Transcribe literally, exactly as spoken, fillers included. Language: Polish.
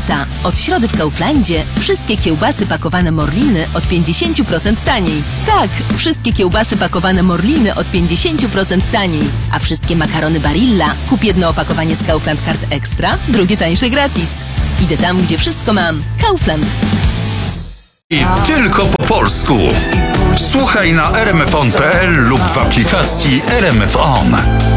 święta. Od środy w Kauflandzie wszystkie kiełbasy pakowane Morliny od pięćdziesiąt procent taniej. Tak, wszystkie kiełbasy pakowane Morliny od pięćdziesiąt procent taniej. A wszystkie makarony Barilla kup jedno opakowanie z Kaufland Card Extra, drugie tańsze gratis. Idę tam, gdzie wszystko mam. Kaufland. I tylko po polsku. Słuchaj na r m f on kropka p l lub w aplikacji R M F On.